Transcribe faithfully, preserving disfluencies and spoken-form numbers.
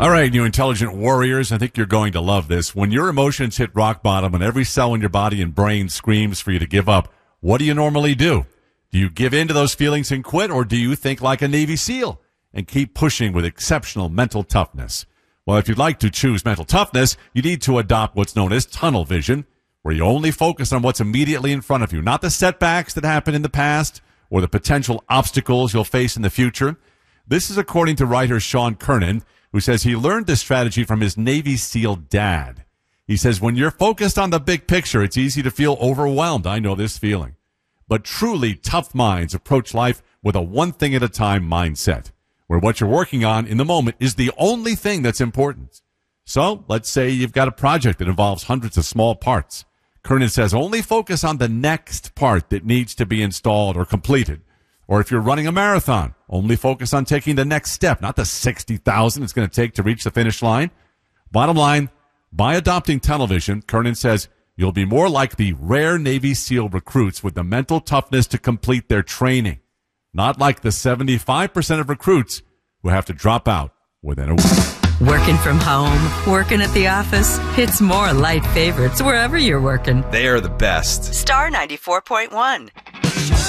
All right, you intelligent warriors, I think you're going to love this. When your emotions hit rock bottom and every cell in your body and brain screams for you to give up, what do you normally do? Do you give in to those feelings and quit, or do you think like a Navy SEAL and keep pushing with exceptional mental toughness? Well, if you'd like to choose mental toughness, you need to adopt what's known as tunnel vision, where you only focus on what's immediately in front of you, not the setbacks that happened in the past or the potential obstacles you'll face in the future. This is according to writer Sean Kernan, who says he learned this strategy from his Navy SEAL dad. He says, when you're focused on the big picture, it's easy to feel overwhelmed. I know this feeling. But truly tough minds approach life with a one-thing-at-a-time mindset, where what you're working on in the moment is the only thing that's important. So let's say you've got a project that involves hundreds of small parts. Kernan says only focus on the next part that needs to be installed or completed. Or if you're running a marathon, only focus on taking the next step, not the sixty thousand it's going to take to reach the finish line. Bottom line, by adopting tunnel vision, Kernan says you'll be more like the rare Navy SEAL recruits with the mental toughness to complete their training, not like the seventy-five percent of recruits who have to drop out within a week. Working from home, working at the office. It's more light favorites wherever you're working. They are the best. Star ninety-four point one.